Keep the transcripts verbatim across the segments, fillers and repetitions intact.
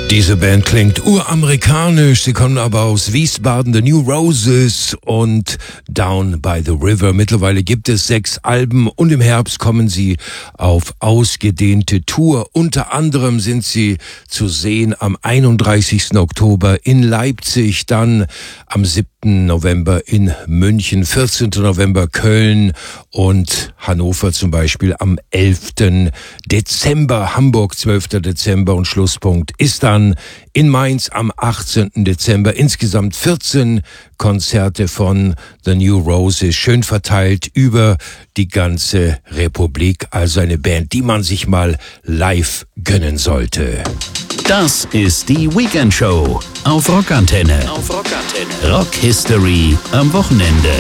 Diese Band klingt uramerikanisch, sie kommen aber aus Wiesbaden, The New Roses und Down by the River. Mittlerweile gibt es sechs Alben und im Herbst kommen sie auf ausgedehnte Tour. Unter anderem sind sie zu sehen am einunddreißigsten Oktober in Leipzig, dann am siebten November in München, vierzehnten November Köln und Hannover zum Beispiel am elften Dezember, Hamburg zwölften Dezember und Schlusspunkt ist dann in Mainz am achtzehnten Dezember. Insgesamt vierzehn Konzerte von The New Roses, schön verteilt über die ganze Republik. Also eine Band, die man sich mal live gönnen sollte. Das ist die Weekend Show auf Rockantenne. Auf Rockantenne. Rock History am Wochenende.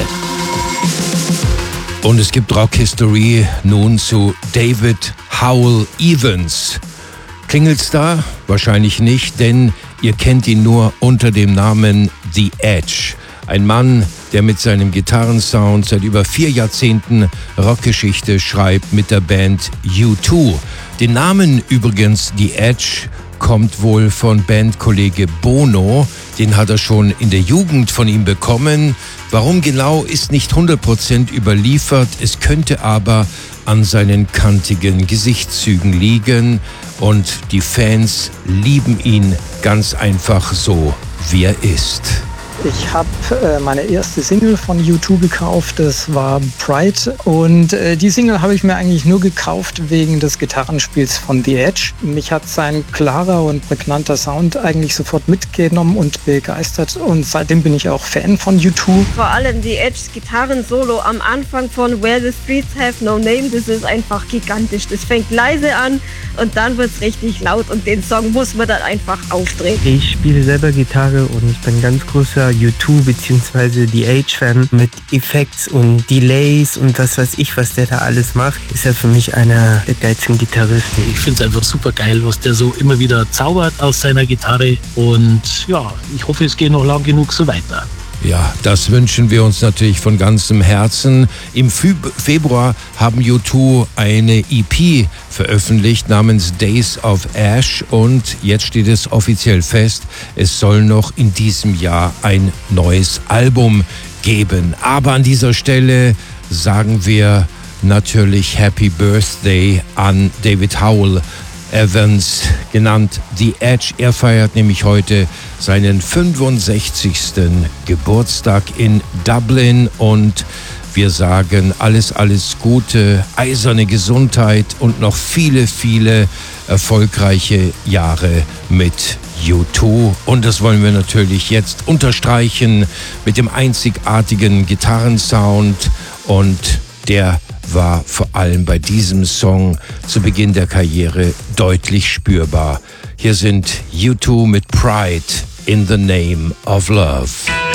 Und es gibt Rock History nun zu David Howell Evans. Klingelt's da? Wahrscheinlich nicht, denn ihr kennt ihn nur unter dem Namen The Edge. Ein Mann, der mit seinem Gitarrensound seit über vier Jahrzehnten Rockgeschichte schreibt mit der Band U zwei. Den Namen übrigens The Edge kommt wohl von Bandkollege Bono. Den hat er schon in der Jugend von ihm bekommen. Warum genau, ist nicht hundert Prozent überliefert. Es könnte aber an seinen kantigen Gesichtszügen liegen. Und die Fans lieben ihn ganz einfach so, wie er ist. Ich habe äh, meine erste Single von U zwei gekauft, das war Pride. Und äh, die Single habe ich mir eigentlich nur gekauft wegen des Gitarrenspiels von The Edge. Mich hat sein klarer und prägnanter Sound eigentlich sofort mitgenommen und begeistert. Und seitdem bin ich auch Fan von U zwei. Vor allem The Edge Gitarrensolo am Anfang von Where the Streets Have No Name, das ist einfach gigantisch. Das fängt leise an und dann wird es richtig laut und den Song muss man dann einfach aufdrehen. Ich spiele selber Gitarre und ich bin ganz großer U zwei bzw. The Edge-Fan. Mit Effekts und Delays und was weiß ich, was der da alles macht, ist er für mich einer der geilsten Gitarristen. Ich finde es einfach super geil, was der so immer wieder zaubert aus seiner Gitarre und ja, ich hoffe, es geht noch lang genug so weiter. Ja, das wünschen wir uns natürlich von ganzem Herzen. Im Februar haben U zwei eine E P veröffentlicht namens Days of Ash und jetzt steht es offiziell fest, es soll noch in diesem Jahr ein neues Album geben. Aber an dieser Stelle sagen wir natürlich Happy Birthday an David Howell Evans, genannt The Edge. Er feiert nämlich heute seinen fünfundsechzigsten Geburtstag in Dublin und wir sagen alles, alles Gute, eiserne Gesundheit und noch viele, viele erfolgreiche Jahre mit U zwei. Und das wollen wir natürlich jetzt unterstreichen mit dem einzigartigen Gitarrensound und der war vor allem bei diesem Song zu Beginn der Karriere deutlich spürbar. Hier sind U zwei mit Pride in the Name of Love.